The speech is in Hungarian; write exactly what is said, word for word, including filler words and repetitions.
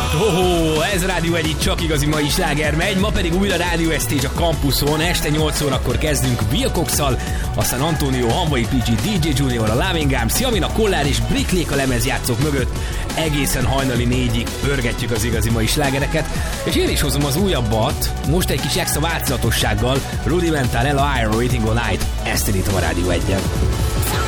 Oh, ez Rádió egy, itt csak igazi mai sláger megy, ma pedig újra Rádió Estage a Campuson, este nyolc órakor kezdünk Bill Cox-szal, aztán Antonio, Hamvai pé gé, dé dzsé Junior, a Loving Arms, Jamin, a Kollár és Bricklake a lemezjátszók mögött. Egészen hajnali négyig pörgetjük az igazi mai slágereket, és én is hozom az újabbat, most egy kis extra változatossággal, Rudimental El a Iron Waiting All Night, ezt indítom a Rádió egyen.